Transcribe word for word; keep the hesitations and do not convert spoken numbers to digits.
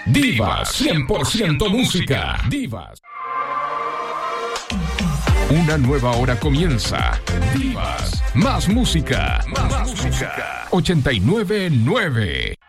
Divas cien por ciento música. Divas. Una nueva hora comienza. Divas. Más música. Más, Más música. ochenta y nueve punto nueve.